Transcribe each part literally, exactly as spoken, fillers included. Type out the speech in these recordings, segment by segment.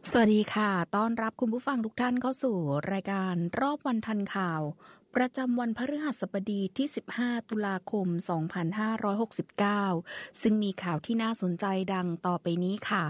สวัสดีค่ะต้อนรับคุณผู้ฟังทุกท่านเข้าสู่รายการรอบวันทันข่าวประจำวันพฤหัสบดีที่สิบห้าตุลาคมสองพันห้าร้อยหกสิบเก้าซึ่งมีข่าวที่น่าสนใจดังต่อไปนี้ค่ะ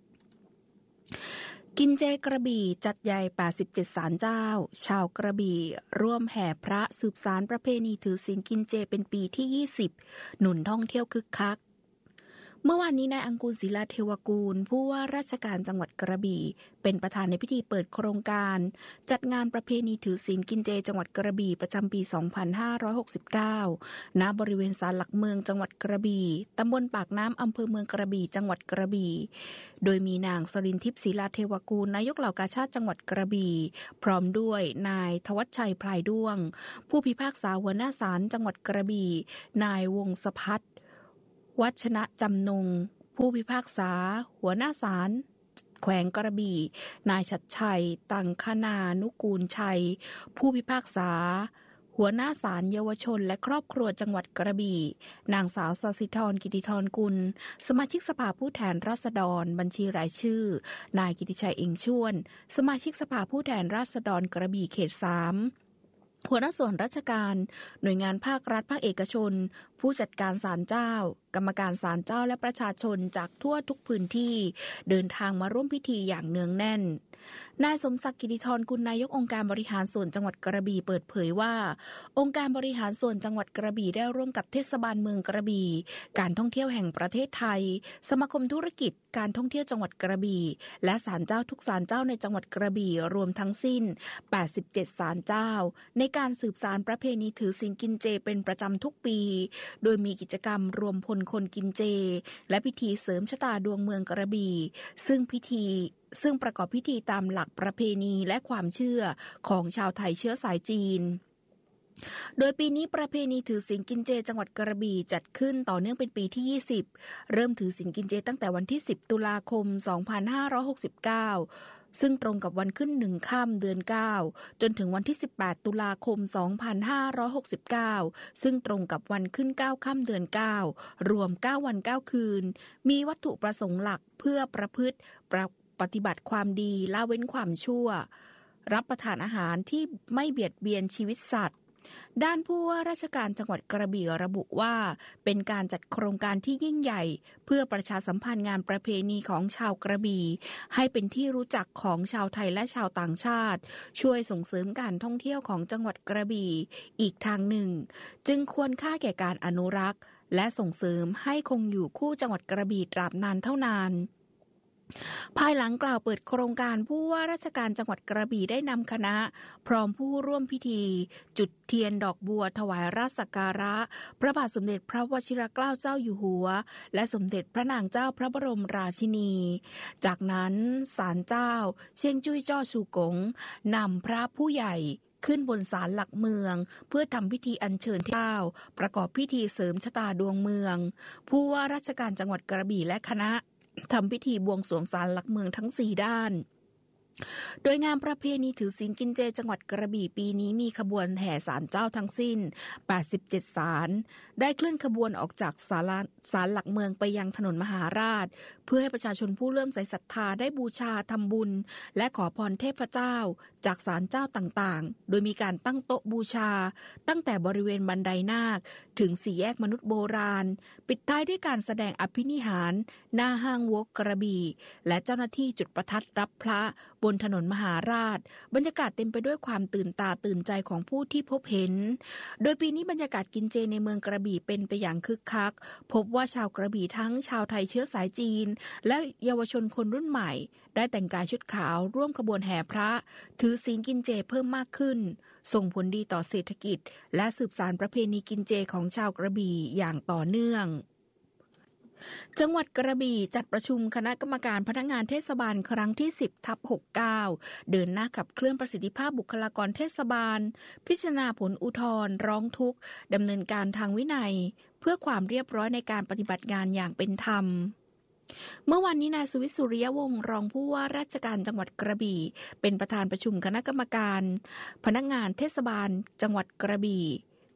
กินเจกระบี่จัดใหญ่แปดสิบเจ็ดศาลเจ้าชาวกระบี่ร่วมแห่พระสืบสานประเพณีถือศีลกินเจเป็นปีที่ยี่สิบหนุนท่องเที่ยวคึกคักเมื่อวานนี้นายอังกูลศิลาเทวกูลผู้ว่าราชการจังหวัดกระบี่เป็นประธานในพิธีเปิดโครงการจัดงานประเพณีถือศีลกินเจจังหวัดกระบี่ประจำปีสองพันห้าร้อยหกสิบเก้าณบริเวณศาลหลักเมืองจังหวัดกระบี่ตำบลปากน้ำอำเภอเมืองกระบี่จังหวัดกระบี่โดยมีนางสรินทิพย์ศิลาเทวกูลนายกเหล่ากาชาดจังหวัดกระบี่พร้อมด้วยนายทวัชชัยพลายด้วงผู้พิพากษาหัวหน้าศาลจังหวัดกระบี่นายวงศพัฒน์วัชนะจำนงผู้พิพากษาหัวหน้าศาลแขวงกระบี่นายชัดชัยตังคนานุกูลชัยผู้พิพากษาหัวหน้าศาลเยาวชนและครอบครัวจังหวัดกระบี่นางสาวสศิธรกิติธรกุลสมาชิกสภาผู้แทนราษฎรบัญชีรายชื่อนายกิติชัยเองช่วนสมาชิกสภาผู้แทนราษฎรกระบี่เขตสามหัวหน้าส่วนราชการหน่วยงานภาครัฐภาคเอกชนผู้จัดการศาลเจ้ากรรมการศาลเจ้าและประชาชนจากทั่วทุกพื้นที่เดินทางมาร่วมพิธีอย่างเนืองแน่นนายสมศักดิ์กิติธรกุลนายกองค์การบริหารส่วนจังหวัดกระบี่เปิดเผยว่าองค์การบริหารส่วนจังหวัดกระบี่ได้ร่วมกับเทศบาลเมืองกระบี่การท่องเที่ยวแห่งประเทศไทยสมาคมธุรกิจการท่องเที่ยวจังหวัดกระบี่และศาลเจ้าทุกศาลเจ้าในจังหวัดกระบี่รวมทั้งสิ้นแปดสิบเจ็ดศาลเจ้าในการสืบสานประเพณีถือศีลกินเจเป็นประจำทุกปีโดยมีกิจกรรมรวมพลคนกินเจและพิธีเสริมชะตาดวงเมืองกระบี่ซึ่งพิธีซึ่งประกอบพิธีตามหลักประเพณีและความเชื่อของชาวไทยเชื้อสายจีนโดยปีนี้ประเพณีถือศีลกินเจจังหวัดกระบี่จัดขึ้นต่อเนื่องเป็นปีที่ยี่สิบเริ่มถือศีลกินเจตั้งแต่วันที่สิบตุลาคมสองพันห้าร้อยหกสิบเก้าซึ่งตรงกับวันขึ้นหนึ่งค่ำเดือนเก้าจนถึงวันที่สิบแปดตุลาคมสองพันห้าร้อยหกสิบเก้าซึ่งตรงกับวันขึ้นเก้าค่ำเดือนเก้ารวมเก้าวันเก้าคืนมีวัตถุประสงค์หลักเพื่อประพฤติประปฏิบัติความดีละเว้นความชั่วรับประทานอาหารที่ไม่เบียดเบียนชีวิตสัตว์ด้านผู้ว่าราชการจังหวัดกระบี่ระบุว่าเป็นการจัดโครงการที่ยิ่งใหญ่เพื่อประชาสัมพันธ์งานประเพณีของชาวกระบี่ให้เป็นที่รู้จักของชาวไทยและชาวต่างชาติช่วยส่งเสริมการท่องเที่ยวของจังหวัดกระบี่อีกทางหนึ่งจึงควรค่าแก่การอนุรักษ์และส่งเสริมให้คงอยู่คู่จังหวัดกระบี่ตราบนานเท่านานภายหลังกล่าวเปิดโครงการผู้ว่าราชการจังหวัดกระบี่ได้นำคณะพร้อมผู้ร่วมพิธีจุดเทียนดอกบัวถวายราชสักการะพระบาทสมเด็จพระวชิรเกล้าเจ้าอยู่หัวและสมเด็จพระนางเจ้าพระบรมราชินีจากนั้นศาลเจ้าเชียงจุ้ยจ้อชูกงนำพระผู้ใหญ่ขึ้นบนศาลหลักเมืองเพื่อทำพิธีอัญเชิญเท้าประกอบพิธีเสริมชะตาดวงเมืองผู้ว่าราชการจังหวัดกระบี่และคณะทำพิธีบวงสรวงศาลหลักเมืองทั้งสี่ด้านโดยงานประเพณีถือศีลกินเจจังหวัดกระบี่ปีนี้มีขบวนแห่ศาลเจ้าทั้งสิ้นแปดสิบเจ็ดศาลได้เคลื่อนขบวนออกจากศาลศาลหลักเมืองไปยังถนนมหาราชเพื่อให้ประชาชนผู้เลื่อมใสศรัทธาได้บูชาทำบุญและขอพรเทพเจ้าจากศาลเจ้าต่างๆโดยมีการตั้งโต๊ะบูชาตั้งแต่บริเวณบันไดนาคถึงสี่แยกมนุษย์โบราณปิดท้ายด้วยการแสดงอภินิหารหน้าห้างวอล์กกระบี่และเจ้าหน้าที่จุดประทัดรับพระบนถนนมหาราชบรรยากาศเต็มไปด้วยความตื่นตาตื่นใจของผู้ที่พบเห็นโดยปีนี้บรรยากาศกินเจในเมืองกระบี่เป็นไปอย่างคึกคักพบว่าชาวกระบี่ทั้งชาวไทยเชื้อสายจีนและเยาวชนคนรุ่นใหม่ได้แต่งกายชุดขาวร่วมขบวนแห่พระถือศีลกินเจเพิ่มมากขึ้นส่งผลดีต่อเศรษฐกิจและสืบสานประเพณีกินเจของชาวกระบี่อย่างต่อเนื่องจังหวัดกระบี่จัดประชุมคณะกรรมการพนักงานเทศบาลครั้งที่ สิบทับหกสิบเก้า เดินหน้าขับเคลื่อนประสิทธิภาพบุคลากรเทศบาลพิจารณาผลอุทธรณ์ร้องทุกข์ดำเนินการทางวินัยเพื่อความเรียบร้อยในการปฏิบัติงานอย่างเป็นธรรมเมื่อวานนี้นายสุวิทย์สุริยวงศ์รองผู้ว่าราชการจังหวัดกระบี่เป็นประธานประชุมคณะกรรมการพนักงานเทศบาลจังหวัดกระบี่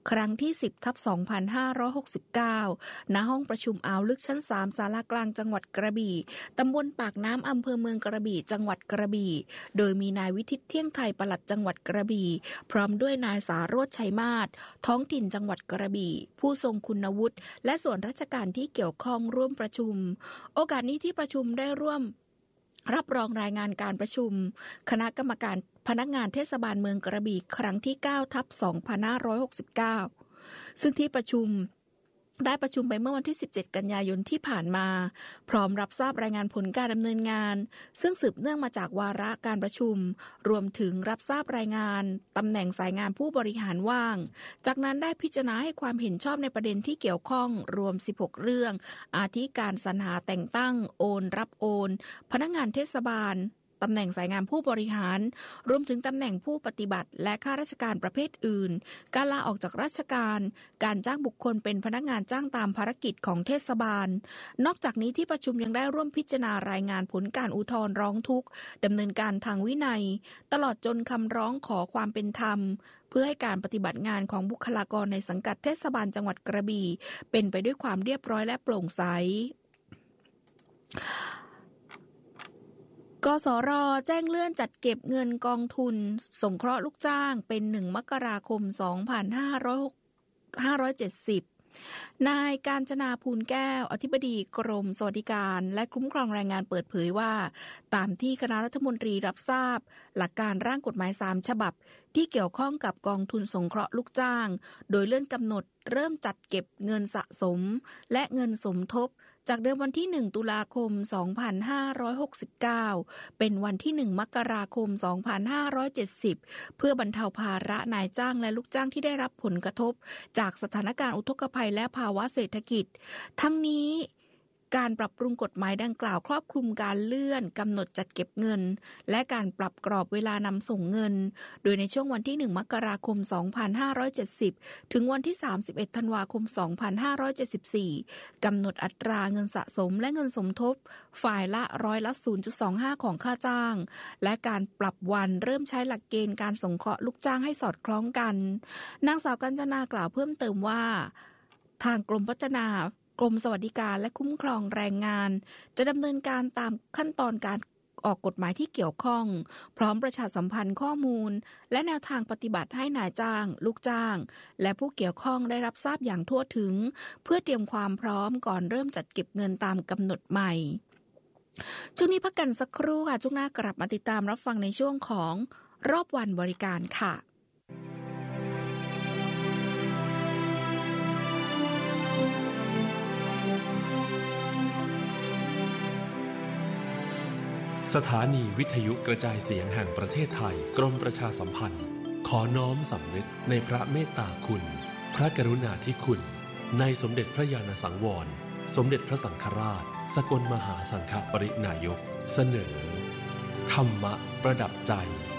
ครั้งที่ สิบ ทับ สองพันห้าร้อยหกสิบเก้า ณ ห้องประชุมอ่าวลึกชั้น สาม ศาลากลางจังหวัดกระบี่ตำบลปากน้ำอำเภอเมืองกระบี่จังหวัดกระบี่โดยมีนายวิทิตเที่ยงไทยปลัดจังหวัดกระบี่พร้อมด้วยนายสาโรจน์ชัยมาศท้องถิ่นจังหวัดกระบี่ผู้ทรงคุณวุฒิและส่วนราชการที่เกี่ยวข้องร่วมประชุมโอกาสนี้ที่ประชุมได้ร่วมรับรองรายงานการประชุมคณะกรรมการพนักงานเทศบาลเมืองกระบี่ครั้งที่ เก้า ทับ สองพันห้าร้อยหกสิบเก้า ซึ่งที่ประชุมได้ประชุมไปเมื่อวันที่ สิบเจ็ด กันยายนที่ผ่านมาพร้อมรับทราบรายงานผลการดำเนินงานซึ่งสืบเนื่องมาจากวาระการประชุมรวมถึงรับทราบรายงานตำแหน่งสายงานผู้บริหารว่างจากนั้นได้พิจารณาให้ความเห็นชอบในประเด็นที่เกี่ยวข้องรวมสิบหกเรื่องอาทิการสรรหาแต่งตั้งโอนรับโอนพนักงานเทศบาลตำแหน่งสายงานผู้บริหารรวมถึงตำแหน่งผู้ปฏิบัติและข้าราชการประเภทอื่นการลาออกจากราชการการจ้างบุคคลเป็นพนักงานจ้างตามภารกิจของเทศบาลนอกจากนี้ที่ประชุมยังได้ร่วมพิจารณารายงานผลการอุทธรณ์ร้องทุกข์ดำเนินการทางวินัยตลอดจนคำร้องขอความเป็นธรรมเพื่อให้การปฏิบัติงานของบุคลากรในสังกัดเทศบาลจังหวัดกระบี่เป็นไปด้วยความเรียบร้อยและโปร่งใสกสร.แจ้งเลื่อนจัดเก็บเงินกองทุนสงเคราะห์ลูกจ้างเป็นหนึ่งมกราคมสองพันห้าร้อยเจ็ดสิบนายกาญจนาภูลแก้วอธิบดีกรมสวัสดิการและคุ้มครองแรงงานเปิดเผยว่าตามที่คณะรัฐมนตรีรับทราบหลักการร่างกฎหมายสามฉบับที่เกี่ยวข้องกับกองทุนสงเคราะห์ลูกจ้างโดยเลื่อนกำหนดเริ่มจัดเก็บเงินสะสมและเงินสมทบจากเดิมวันที่หนึ่งตุลาคมสองพันห้าร้อยหกสิบเก้าเป็นวันที่หนึ่งมกราคมสองพันห้าร้อยเจ็ดสิบเพื่อบรรเทาภาระนายจ้างและลูกจ้างที่ได้รับผลกระทบจากสถานการณ์อุทกภัยและภาวะเศรษฐกิจทั้งนี้การปรับปรุงกฎหมายดังกล่าวครอบคลุมการเลื่อนกำหนดจัดเก็บเงินและการปรับกรอบเวลานำส่งเงินโดยในช่วงวันที่หนึ่งมกราคมสองพันห้าร้อยเจ็ดสิบถึงวันที่สามสิบเอ็ดธันวาคมสองพันห้าร้อยเจ็ดสิบสี่กำหนดอัตราเงินสะสมและเงินสมทบฝ่ายละร้อยละ ศูนย์จุดสองห้า ของค่าจ้างและการปรับวันเริ่มใช้หลักเกณฑ์การสงเคราะห์ลูกจ้างให้สอดคล้องกันนางสาวกัญจนากล่าวเพิ่มเติมว่าทางกรมพัฒนากรมสวัสดิการและคุ้มครองแรงงานจะดำเนินการตามขั้นตอนการออกกฎหมายที่เกี่ยวข้องพร้อมประชาสัมพันธ์ข้อมูลและแนวทางปฏิบัติให้นายจ้างลูกจ้างและผู้เกี่ยวข้องได้รับทราบอย่างทั่วถึงเพื่อเตรียมความพร้อมก่อนเริ่มจัดเก็บเงินตามกำหนดใหม่ช่วงนี้พักกันสักครู่ค่ะช่วงหน้ากลับมาติดตามรับฟังในช่วงของรอบวันบริการค่ะสถานีวิทยุกระจายเสียงแห่งประเทศไทยกรมประชาสัมพันธ์ขอน้อมสำนึกในพระเมตตาคุณพระกรุณาธิคุณในสมเด็จพระญาณสังวรสมเด็จพระสังฆราชสกลมหาสังฆปรินายกเสนอธรรมะประดับใจ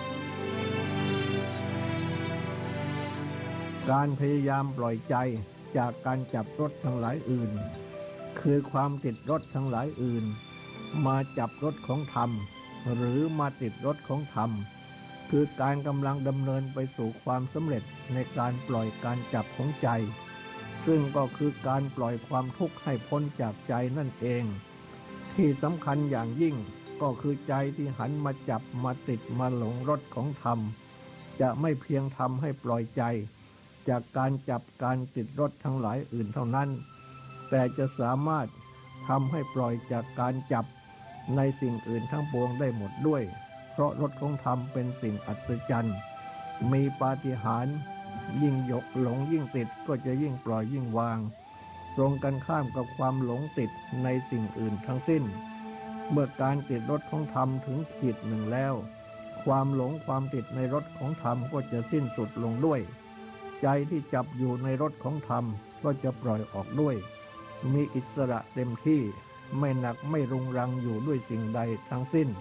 การพยายามปล่อยใจจากการจับรถทั้งหลายอื่นคือความติดรถทั้งหลายอื่นมาจับรถของธรรมหรือมาติดรถของธรรมคือการกำลังดำเนินไปสู่ความสำเร็จในการปล่อยการจับของใจซึ่งก็คือการปล่อยความทุกข์ให้พ้นจากใจนั่นเองที่สำคัญอย่างยิ่งก็คือใจที่หันมาจับมาติดมาหลงรถของธรรมจะไม่เพียงทำให้ปล่อยใจจากการจับการติดรถทั้งหลายอื่นเท่านั้นแต่จะสามารถทำให้ปล่อยจากการจับในสิ่งอื่นทั้งปวงได้หมดด้วยเพราะรถของธรรมเป็นสิ่งอัศจรรย์มีปาฏิหาริย์ยิ่งยกหลงยิ่งติดก็จะยิ่งปล่อยยิ่งวางตรงกันข้ามกับความหลงติดในสิ่งอื่นทั้งสิ้นเมื่อการติดรถของธรรมถึงขีดหนึ่งแล้วความหลงความติดในรถของธรรมก็จะสิ้นสุดลงด้วยใจที่จับอยู่ในรถของธรรมก็จะปล่อยออกด้วยมีอิสระเต็มที่ไม่หนักไม่รุงรังอยู่ด้วยสิ่งใดทั้งสิ้น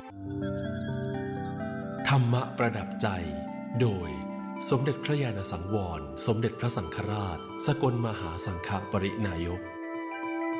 ธรรมะประดับใจโดยสมเด็จพระญาณสังวรสมเด็จพระสังฆราชสกลมหาสังฆปรินายก